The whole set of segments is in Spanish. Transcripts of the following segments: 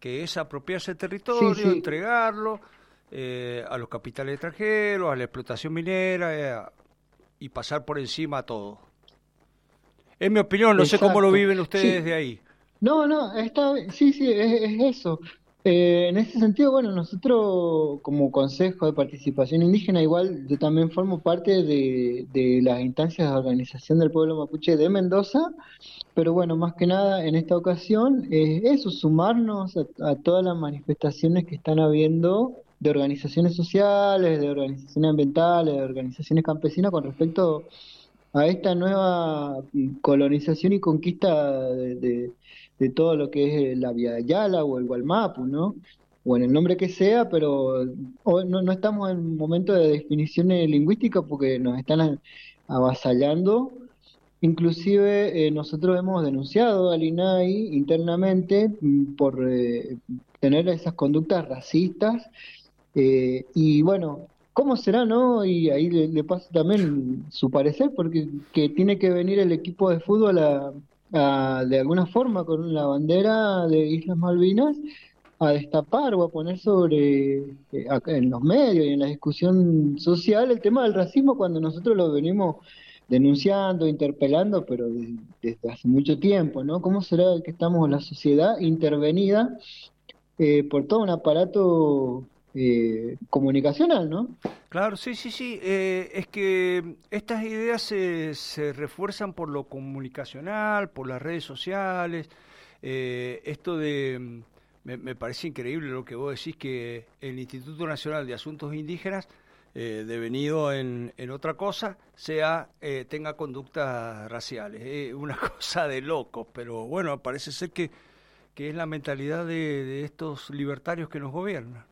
que es apropiarse del Sí, territorio, sí, entregarlo a los capitales extranjeros, a la explotación minera y pasar por encima a todo. Es mi opinión, no sé cómo lo exacto. viven ustedes de Sí, ahí. no, no, sí, sí, es eso. En ese sentido, bueno, nosotros como Consejo de Participación Indígena, igual yo también formo parte de las instancias de organización del pueblo mapuche de Mendoza, pero bueno, más que nada en esta ocasión es eso, sumarnos a todas las manifestaciones que están habiendo de organizaciones sociales, de organizaciones ambientales, de organizaciones campesinas con respecto a esta nueva colonización y conquista de todo lo que es la Vía Yala o el Gualmapu, ¿no? O en el nombre que sea, pero hoy no estamos en un momento de definiciones lingüísticas porque nos están avasallando. Inclusive nosotros hemos denunciado al INAI internamente por tener esas conductas racistas y bueno, ¿cómo será, no? Y ahí le paso también su parecer, porque que tiene que venir el equipo de fútbol de alguna forma con la bandera de Islas Malvinas a destapar o a poner sobre acá en los medios y en la discusión social el tema del racismo cuando nosotros lo venimos denunciando, interpelando, pero desde hace mucho tiempo, ¿no? ¿Cómo será que estamos en la sociedad intervenida por todo un aparato comunicacional, ¿no? Claro, sí, sí, sí. Es que estas ideas se refuerzan por lo comunicacional, por las redes sociales. Esto de... me parece increíble lo que vos decís, que el Instituto Nacional de Asuntos Indígenas, devenido en otra cosa, tenga conductas raciales. Una cosa de locos, pero bueno, parece ser que es la mentalidad de estos libertarios que nos gobiernan.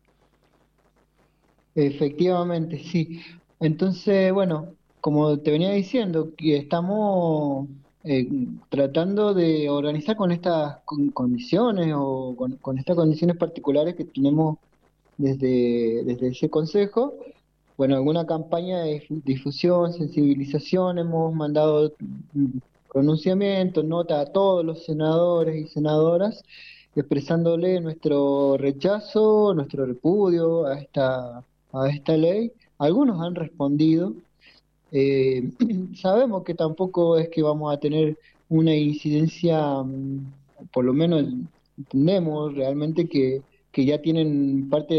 Efectivamente, sí. Entonces, bueno, como te venía diciendo, que estamos eh, tratando de organizar con estas condiciones o con estas condiciones particulares que tenemos desde ese consejo. Bueno, alguna campaña de difusión, sensibilización, hemos mandado pronunciamientos, notas a todos los senadores y senadoras expresándole nuestro rechazo, nuestro repudio a esta ley. Algunos han respondido. Eh, Sabemos que tampoco es que vamos a tener una incidencia, por lo menos entendemos realmente que ya tienen parte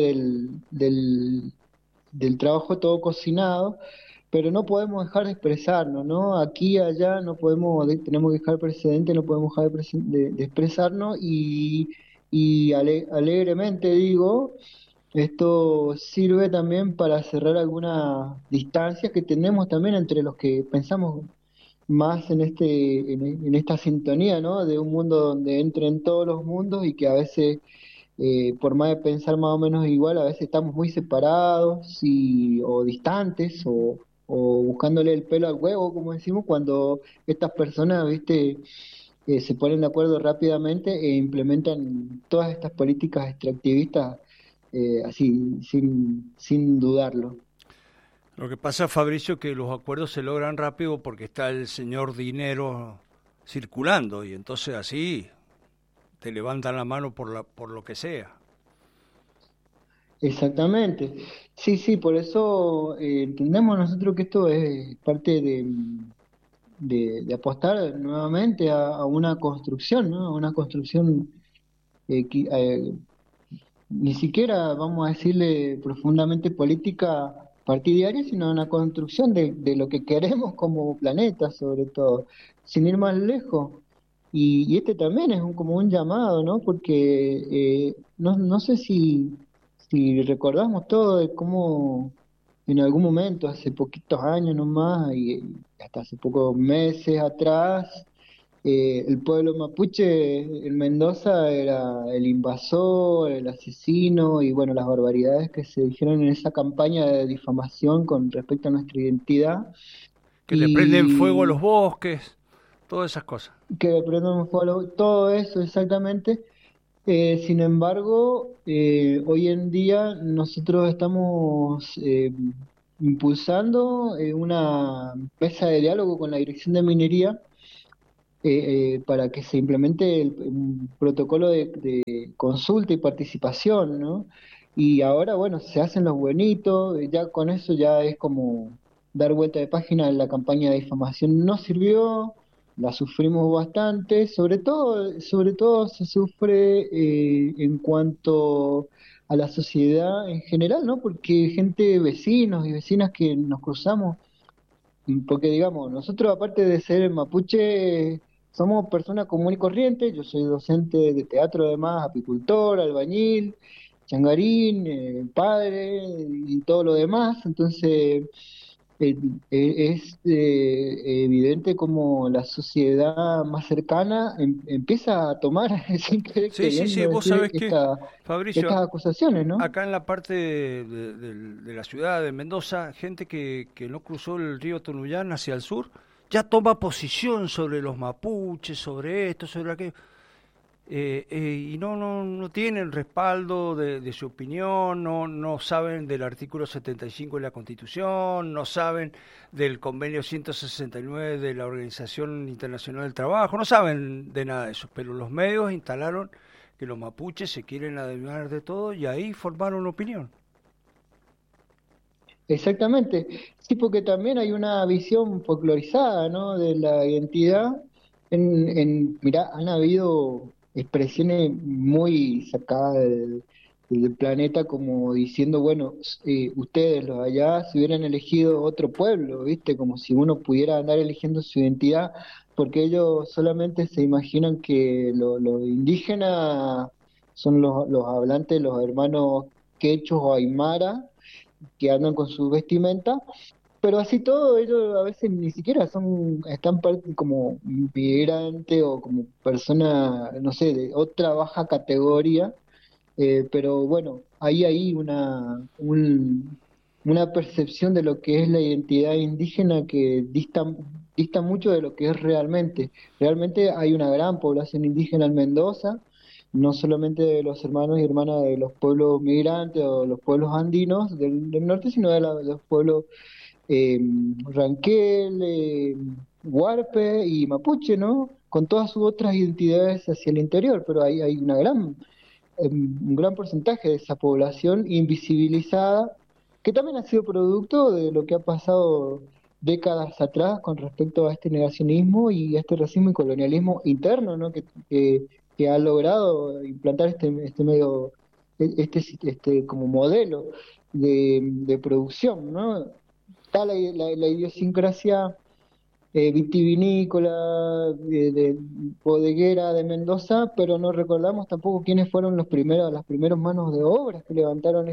del trabajo todo cocinado, pero no podemos dejar de expresarnos, ¿no? Aquí y allá no podemos, tenemos que dejar precedente, no podemos dejar de expresarnos y alegremente digo, esto sirve también para cerrar algunas distancias que tenemos también entre los que pensamos más en esta sintonía, ¿no? De un mundo donde entren todos los mundos y que a veces por más de pensar más o menos igual, a veces estamos muy separados o distantes o buscándole el pelo al huevo, como decimos, cuando estas personas, viste, se ponen de acuerdo rápidamente e implementan todas estas políticas extractivistas así, sin dudarlo. Lo que pasa, Fabricio, que los acuerdos se logran rápido porque está el señor dinero circulando y entonces así te levantan la mano por lo que sea. Exactamente. Sí, sí, por eso entendemos nosotros que esto es parte de apostar nuevamente a una construcción, ¿no? A una construcción ni siquiera vamos a decirle profundamente política partidaria, sino una construcción de lo que queremos como planeta, sobre todo, sin ir más lejos. Y este también es como un llamado, ¿no? Porque no sé si recordamos todo de cómo en algún momento, hace poquitos años nomás, y hasta hace pocos meses atrás, el pueblo mapuche en Mendoza era el invasor, el asesino y bueno, las barbaridades que se dijeron en esa campaña de difamación con respecto a nuestra identidad Que le prenden fuego a y los bosques, todas esas cosas. que prendamos fuego, todo eso exactamente. Sin embargo, hoy en día nosotros estamos impulsando una mesa de diálogo con la Dirección de Minería para que se implemente un protocolo de consulta y participación, ¿no? Y ahora, bueno, se hacen los buenitos, ya con eso ya es como dar vuelta de página. La campaña de difamación no sirvió, la sufrimos bastante, sobre todo se sufre en cuanto a la sociedad en general, ¿no? Porque gente, vecinos y vecinas que nos cruzamos, porque digamos, nosotros aparte de ser mapuche, somos personas común y corriente. Yo soy docente de teatro, además, apicultor, albañil, changarín, padre y todo lo demás. Entonces eh, es evidente como la sociedad más cercana empieza a tomar, sin querer Sí, sí, sí, queriendo vos decir, sabés que, estas Fabricio, acusaciones, ¿no? acá en la parte de la ciudad de Mendoza, gente que no cruzó el río Tunuyán hacia el sur, ya toma posición sobre los mapuches, sobre esto, sobre aquello. Y no tienen respaldo de su opinión, no saben del artículo 75 de la Constitución, no saben del convenio 169 de la Organización Internacional del Trabajo, no saben de nada de eso, pero los medios instalaron que los mapuches se quieren adueñar de todo y ahí formaron opinión. Exactamente, sí, porque también hay una visión folclorizada, ¿no? De la identidad. Mirá, han habido expresiones muy sacadas del planeta, como diciendo, bueno, ustedes los allá si hubieran elegido otro pueblo, ¿viste? Como si uno pudiera andar eligiendo su identidad, porque ellos solamente se imaginan que los indígenas son los hablantes, los hermanos quechos o aymara, que andan con su vestimenta, pero así todo ellos a veces ni siquiera están como inmigrante o como persona, no sé, de otra baja categoría. Pero bueno, ahí hay una percepción de lo que es la identidad indígena que dista mucho de lo que es realmente. Realmente hay una gran población indígena en Mendoza, no solamente de los hermanos y hermanas de los pueblos migrantes o los pueblos andinos del norte, sino de los pueblos eh, Ranquel, Huarpe y Mapuche, ¿no? Con todas sus otras identidades hacia el interior, pero hay un gran porcentaje de esa población invisibilizada, que también ha sido producto de lo que ha pasado décadas atrás con respecto a este negacionismo y a este racismo y colonialismo interno, ¿no? Que ha logrado implantar este medio, este como modelo de producción, ¿no? Está la idiosincrasia vitivinícola, bodeguera de Mendoza, pero no recordamos tampoco quiénes fueron las primeros manos de obras que levantaron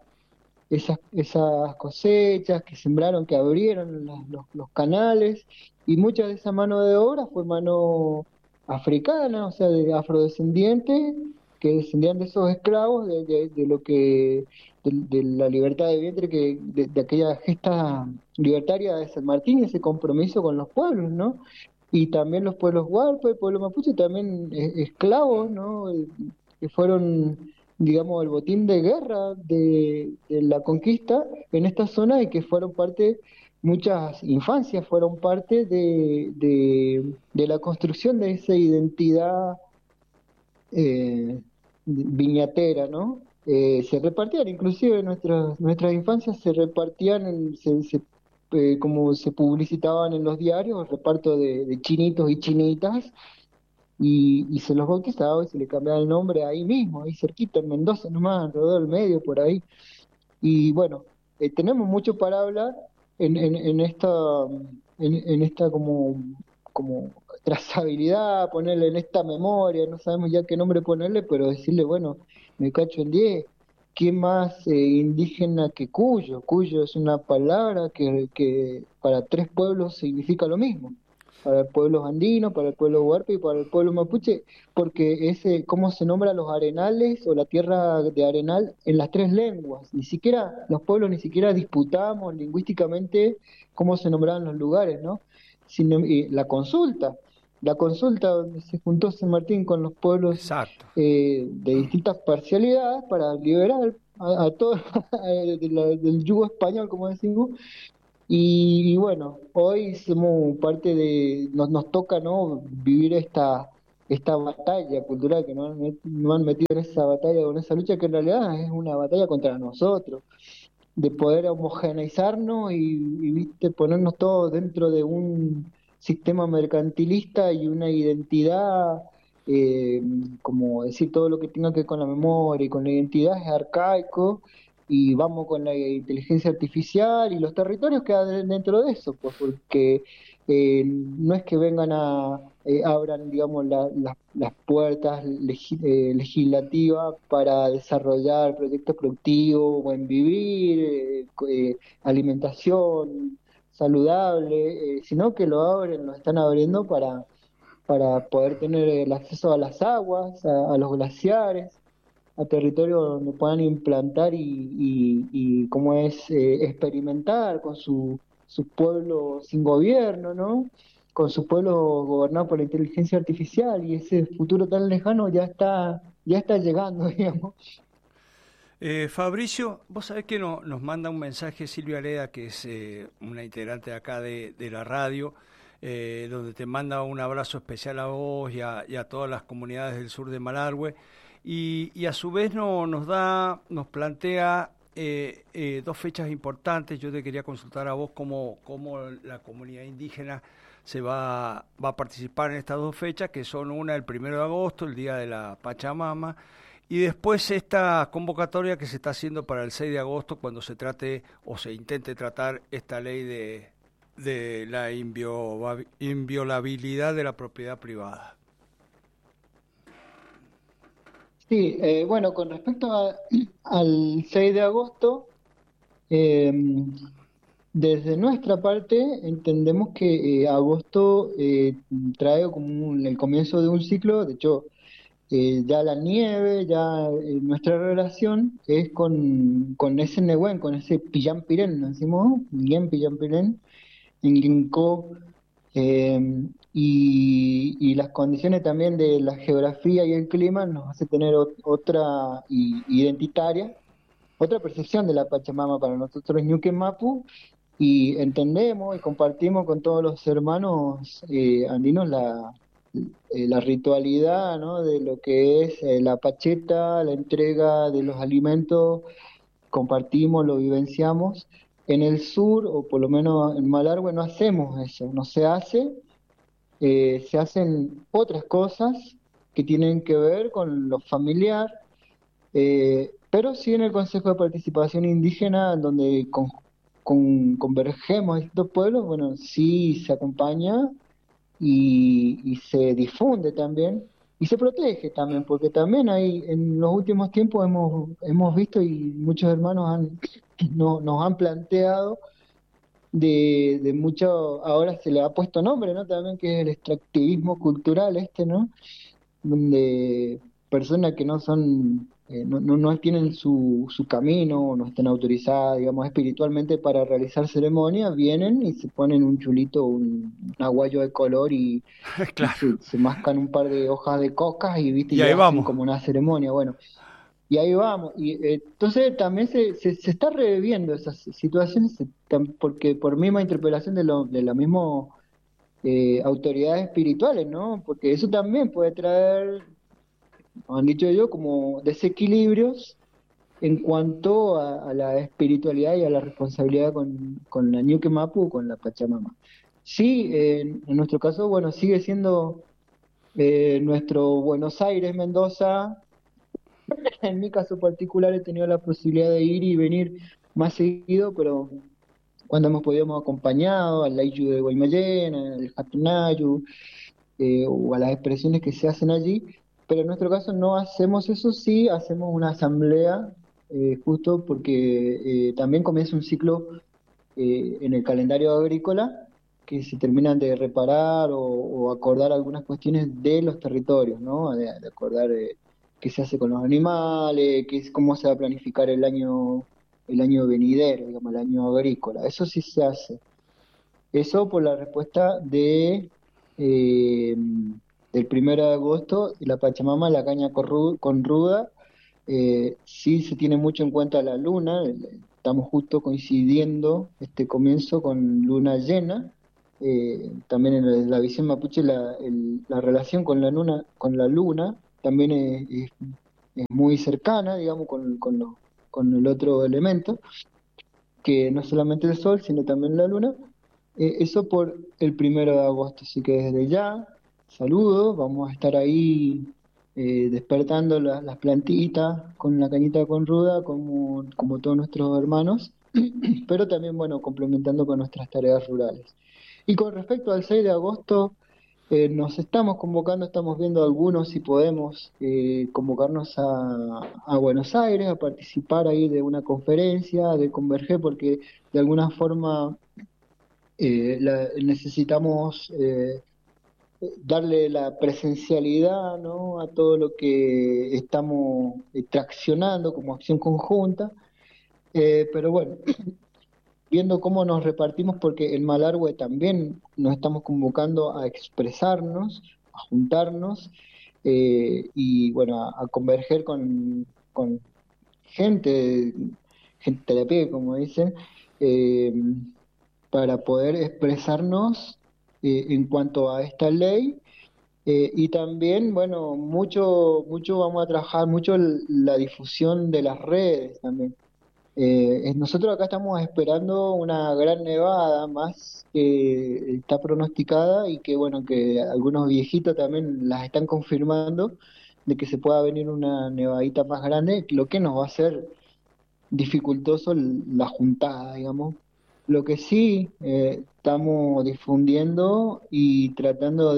esas cosechas, que sembraron, que abrieron los canales, y mucha de esa mano de obra fue mano africana, o sea, de afrodescendientes, que descendían de esos esclavos, de lo que, de la libertad de vientre, de aquella gesta libertaria de San Martín, y ese compromiso con los pueblos, ¿no? Y también los pueblos huarpe, el pueblo mapuche, también esclavos, ¿no? Que fueron, digamos, el botín de guerra de la conquista en esta zona, y que fueron parte, muchas infancias fueron parte de la construcción de esa identidad viñatera, ¿no? Se repartían, inclusive nuestras infancias se repartían, como se publicitaban en los diarios, el reparto de chinitos y chinitas, y se los bautizaba y se le cambiaba el nombre ahí mismo, ahí cerquita, en Mendoza nomás, alrededor del medio, por ahí. Y bueno, tenemos mucho para hablar en esta como trazabilidad, ponerle en esta memoria, no sabemos ya qué nombre ponerle, pero decirle, bueno, me cacho en 10. ¿Quién más indígena que Cuyo? Cuyo es una palabra que para tres pueblos significa lo mismo: para el pueblo andino, para el pueblo huarpe y para el pueblo mapuche, porque cómo se nombra los arenales o la tierra de arenal en las tres lenguas. Ni siquiera los pueblos ni siquiera disputábamos lingüísticamente cómo se nombraban los lugares, ¿no? Y la consulta donde se juntó San Martín con los pueblos Exacto. de distintas parcialidades para liberar a todos del yugo español, como decimos, Y bueno, hoy somos parte nos toca, ¿no? Vivir esta batalla cultural que nos han metido en esa batalla, con esa lucha que en realidad es una batalla contra nosotros, de poder homogeneizarnos ¿viste? Ponernos todos dentro de un sistema mercantilista y una identidad, eh, como decir todo lo que tenga que ver con la memoria y con la identidad es arcaico, y vamos con la inteligencia artificial y los territorios quedan dentro de eso, pues porque no es que vengan abran, digamos, las puertas legislativas para desarrollar proyectos productivos, buen vivir, alimentación saludable, sino que lo están abriendo para poder tener el acceso a las aguas, a los glaciares, a territorios donde puedan implantar y cómo es experimentar con su pueblo sin gobierno, ¿no? Con su pueblo gobernado por la inteligencia artificial, y ese futuro tan lejano ya está llegando, digamos. Fabricio, vos sabés que nos manda un mensaje Silvia Areda, que es una integrante acá de la radio, donde te manda un abrazo especial a vos y a todas las comunidades del sur de Malargüe, y a su vez nos plantea dos fechas importantes. Yo te quería consultar a vos cómo la comunidad indígena va a participar en estas dos fechas, que son una el 1 de agosto, el Día de la Pachamama, y después esta convocatoria que se está haciendo para el 6 de agosto, cuando se trate o se intente tratar esta ley de la inviolabilidad de la propiedad privada. Sí, bueno, con respecto al 6 de agosto, eh, desde nuestra parte entendemos que agosto trae como el comienzo de un ciclo. De hecho, ya la nieve, ya nuestra relación es con ese Nehuen, con ese Pillan-Pirén, ¿no decimos? Bien Pillan-Pirén, en Ginkgo, eh, y las condiciones también de la geografía y el clima nos hace tener otra identitaria, otra percepción de la Pachamama para nosotros Ñuque Mapu, y entendemos y compartimos con todos los hermanos andinos la ritualidad, ¿no? De lo que es la pacheta, la entrega de los alimentos, compartimos, lo vivenciamos. En el sur, o por lo menos en Malargüe, no hacemos eso, no se hace, se hacen otras cosas que tienen que ver con lo familiar, pero sí en el Consejo de Participación Indígena, donde convergemos estos pueblos, bueno, sí se acompaña y se difunde también y se protege también, porque también hay, en los últimos tiempos hemos visto y muchos hermanos nos han planteado de mucho, ahora se le ha puesto nombre, ¿no? También que es el extractivismo cultural este, ¿no? Donde personas que no son, no tienen su camino, no están autorizadas, digamos, espiritualmente para realizar ceremonias, vienen y se ponen un chulito, un aguayo de color y Claro, se mascan un par de hojas de cocas y, viste, y y ahí hacen vamos. como una ceremonia. Bueno, y ahí vamos. Y entonces también se está reviviendo esas situaciones, porque por misma interpelación de la misma autoridades espirituales, ¿no? Porque eso también puede traer, han dicho yo, como desequilibrios en cuanto a la espiritualidad y a la responsabilidad con la Ñuque Mapu, con la Pachamama. Sí, en nuestro caso, bueno, sigue siendo nuestro Buenos Aires, Mendoza. En mi caso particular he tenido la posibilidad de ir y venir más seguido, pero cuando hemos podido hemos acompañado al Ayllu de Guaymallén, al Hatunayu, o a las expresiones que se hacen allí, pero en nuestro caso no hacemos eso, sí hacemos una asamblea, justo porque también comienza un ciclo en el calendario agrícola que se terminan de reparar o acordar algunas cuestiones de los territorios, ¿no? De acordar qué se hace con los animales, cómo se va a planificar el año venidero, digamos, el año agrícola. Eso sí se hace. Eso por la respuesta eh, del 1 de agosto, y la Pachamama, la caña con ruda, sí se tiene mucho en cuenta la luna, estamos justo coincidiendo este comienzo con luna llena. También en la visión mapuche la relación con la luna también es muy cercana, digamos, con el otro elemento, que no solamente el sol, sino también la luna. Eso por el 1 de agosto, así que desde ya, saludo, vamos a estar ahí despertando las plantitas con la cañita con ruda, como todos nuestros hermanos, pero también, bueno, complementando con nuestras tareas rurales. Y con respecto al 6 de agosto, nos estamos convocando, estamos viendo algunos si podemos convocarnos a Buenos Aires a participar ahí de una conferencia, de converger, porque de alguna forma necesitamos darle la presencialidad, ¿no?, a todo lo que estamos traccionando como acción conjunta. Pero bueno, viendo cómo nos repartimos, porque en Malargüe también nos estamos convocando a expresarnos, a juntarnos y bueno, a converger con gente, gente de a pie, como dicen, eh, para poder expresarnos en cuanto a esta ley. Y también, bueno, mucho vamos a trabajar, mucho la difusión de las redes también. Nosotros acá estamos esperando una gran nevada más que está pronosticada y que bueno, que algunos viejitos también las están confirmando de que se pueda venir una nevadita más grande, lo que nos va a hacer dificultoso la juntada, digamos. Lo que sí estamos difundiendo y tratando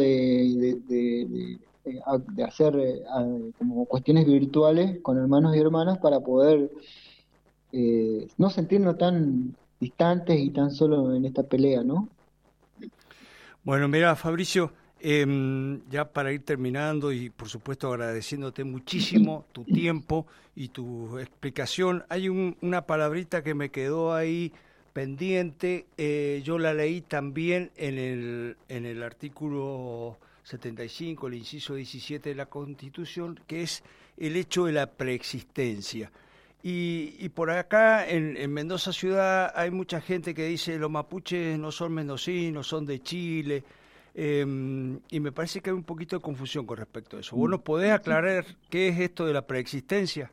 de hacer como cuestiones virtuales con hermanos y hermanas para poder no sentirnos tan distantes y tan solo en esta pelea, ¿no? Bueno, mira, Fabricio, ya para ir terminando y por supuesto agradeciéndote muchísimo tu tiempo y tu explicación, hay una palabrita que me quedó ahí pendiente, yo la leí también en el artículo 75, el inciso 17 de la Constitución, que es el hecho de la preexistencia. Y por acá en Mendoza ciudad hay mucha gente que dice los mapuches no son mendocinos, son de Chile, y me parece que hay un poquito de confusión con respecto a eso. ¿Vos nos podés aclarar qué es esto de la preexistencia?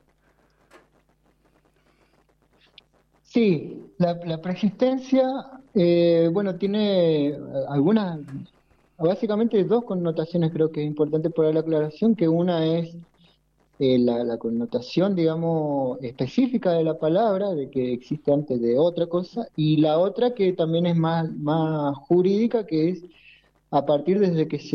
Sí, la preexistencia, bueno, tiene algunas, básicamente dos connotaciones creo que es importante por la aclaración, que una es la connotación, digamos, específica de la palabra, de que existe antes de otra cosa, y la otra que también es más jurídica, que es a partir desde que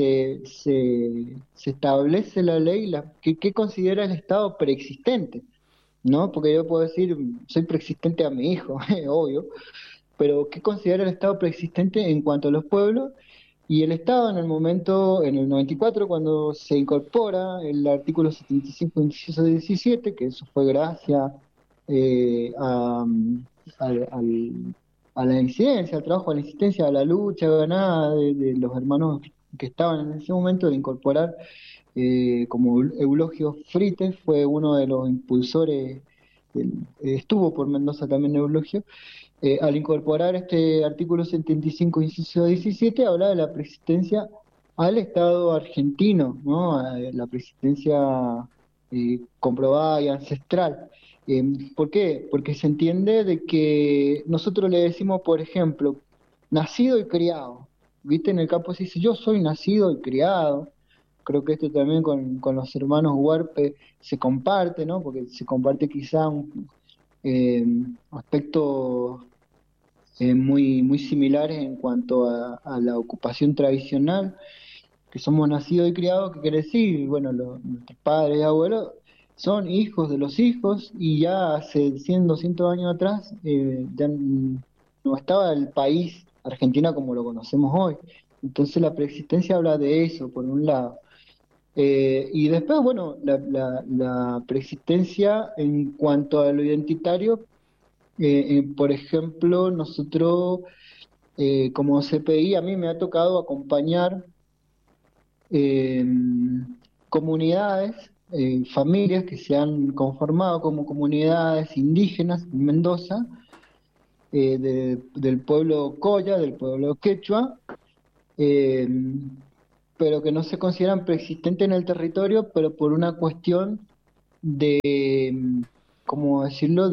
se establece la ley, ¿qué considera el Estado preexistente? ¿No? Porque yo puedo decir, soy preexistente a mi hijo, obvio, pero ¿qué considera el Estado preexistente en cuanto a los pueblos? Y el Estado en el momento, en el 94, cuando se incorpora el artículo 75, inciso 17, que eso fue gracias eh, a, al- a la incidencia, al trabajo, a la insistencia, a la lucha ganada de los hermanos que estaban en ese momento de incorporar, como Eulogio Frites fue uno de los impulsores, estuvo por Mendoza también Eulogio, al incorporar este artículo 75, inciso 17, habla de la persistencia al Estado argentino, ¿no? La persistencia comprobada y ancestral. ¿Por qué? Porque se entiende de que nosotros le decimos, por ejemplo, nacido y criado. ¿Viste? En el campo se dice, yo soy nacido y criado. Creo que esto también con los hermanos Huarpe se comparte, ¿no? Porque se comparte quizá un eh, aspectos muy similares en cuanto a la ocupación tradicional, que somos nacidos y criados, que quiere decir, bueno, nuestros padres y abuelos son hijos de los hijos y ya hace 100, 200 años atrás no estaba el país Argentina como lo conocemos hoy. Entonces la preexistencia habla de eso, por un lado. Y después, bueno, la preexistencia en cuanto a lo identitario, por ejemplo, nosotros como CPI a mí me ha tocado acompañar eh, comunidades, familias que se han conformado como comunidades indígenas en Mendoza, del pueblo Coya, del pueblo quechua, eh, pero que no se consideran preexistentes en el territorio, pero por una cuestión de, ¿cómo decirlo?,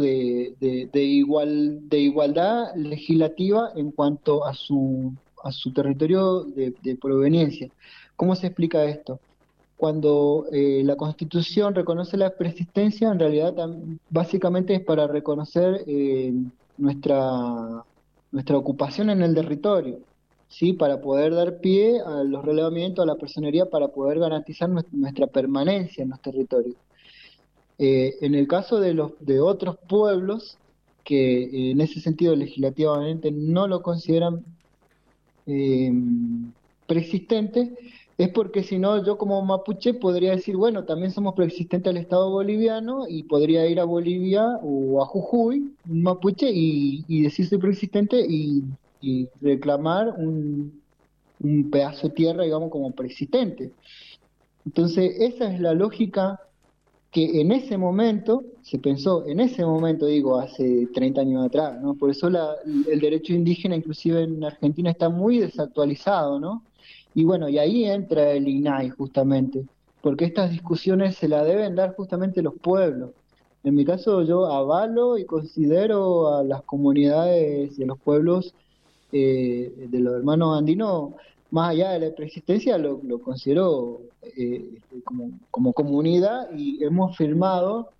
de igualdad legislativa en cuanto a su territorio de proveniencia. ¿Cómo se explica esto? Cuando la Constitución reconoce la preexistencia, en realidad básicamente es para reconocer nuestra, nuestra ocupación en el territorio, ¿sí? Para poder dar pie a los relevamientos, a la personería, para poder garantizar nuestra permanencia en los territorios. En el caso de otros pueblos que en ese sentido legislativamente no lo consideran eh, preexistente, es porque si no yo como mapuche podría decir, bueno, también somos preexistentes al Estado boliviano y podría ir a Bolivia o a Jujuy, un mapuche, y decir soy preexistente y reclamar un pedazo de tierra, digamos, como preexistente. Entonces, esa es la lógica que en ese momento, se pensó, en ese momento, digo, hace 30 años atrás, ¿no? Por eso el derecho indígena, inclusive en Argentina, está muy desactualizado, ¿no? Y bueno, y ahí entra el INAI justamente, porque estas discusiones se las deben dar justamente los pueblos. En mi caso, yo avalo y considero a las comunidades de los pueblos de los hermanos andinos, más allá de la preexistencia, lo considero como comunidad y hemos firmado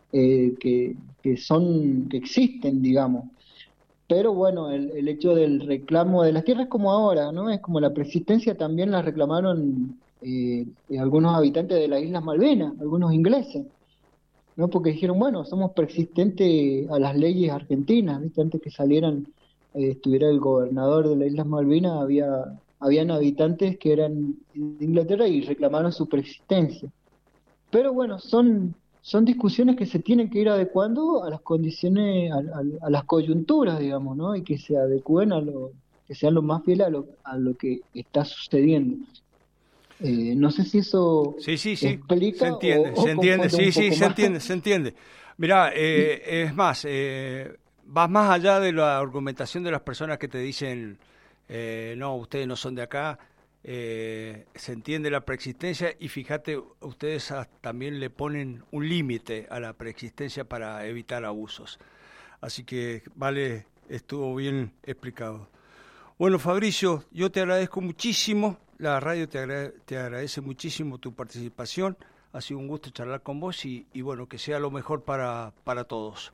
que existen, digamos. Pero bueno, el hecho del reclamo de las tierras es como ahora, ¿no? Es como la preexistencia también la reclamaron algunos habitantes de las Islas Malvinas, algunos ingleses, ¿no? Porque dijeron, bueno, somos preexistentes a las leyes argentinas, ¿viste? Antes que salieran, estuviera el gobernador de las Islas Malvinas, habían habitantes que eran de Inglaterra y reclamaron su preexistencia. Pero bueno, son discusiones que se tienen que ir adecuando a las condiciones, a las coyunturas, digamos, ¿no? Y que se adecúen que sean lo más fieles a lo que está sucediendo. No sé si eso Sí, sí, sí, se explica entiende, o se entiende, confunde sí, un sí, poco se más. entiende, se entiende. Mirá, es más, vas más allá de la argumentación de las personas que te dicen, no, ustedes no son de acá, se entiende la preexistencia y fíjate, ustedes también le ponen un límite a la preexistencia para evitar abusos. Así que, vale, estuvo bien explicado. Bueno, Fabricio, yo te agradezco muchísimo, la radio te agradece muchísimo tu participación, ha sido un gusto charlar con vos y bueno, que sea lo mejor para todos.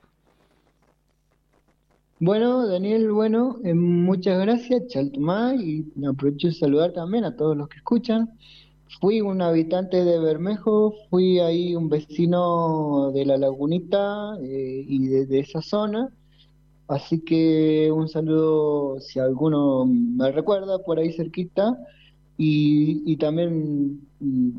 Bueno, Daniel, bueno, muchas gracias, Chaltumay, y me aprovecho de saludar también a todos los que escuchan. Fui un habitante de Bermejo, fui ahí un vecino de La Lagunita y de esa zona, así que un saludo si alguno me recuerda por ahí cerquita y también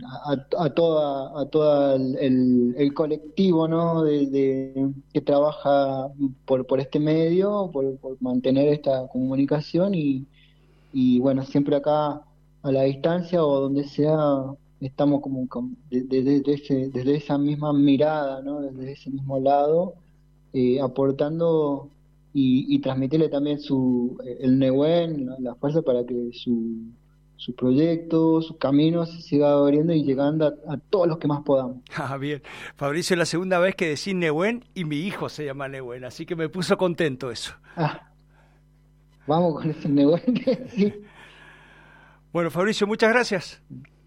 a toda el colectivo, ¿no? Que trabaja por este medio, por mantener esta comunicación y bueno, siempre acá a la distancia o donde sea, estamos desde esa misma mirada, ¿no? Desde ese mismo lado, aportando y transmitirle también el Nehuen, la fuerza para que su proyecto, su camino se siga abriendo y llegando a todos los que más podamos. Ah, bien. Fabricio, es la segunda vez que decís Nehuen y mi hijo se llama Nehuen, así que me puso contento eso. Ah, vamos con ese Nehuen que sí. Bueno, Fabricio, muchas gracias.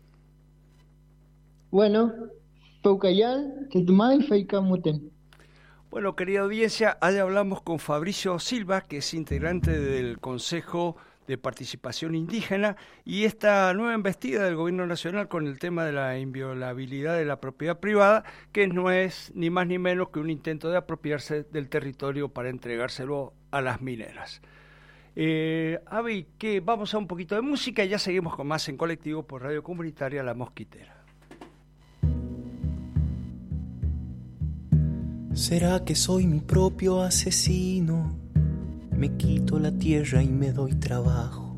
Bueno, Peucayal, Chetumal, Feikamuten. Bueno, querida audiencia, ahí hablamos con Fabricio Silva, que es integrante del Consejo de Participación Indígena, y esta nueva embestida del Gobierno Nacional con el tema de la inviolabilidad de la propiedad privada, que no es ni más ni menos que un intento de apropiarse del territorio para entregárselo a las mineras. Avi, que vamos a un poquito de música y ya seguimos con más en colectivo por Radio Comunitaria La Mosquitera. ¿Será que soy mi propio asesino? Me quito la tierra y me doy trabajo.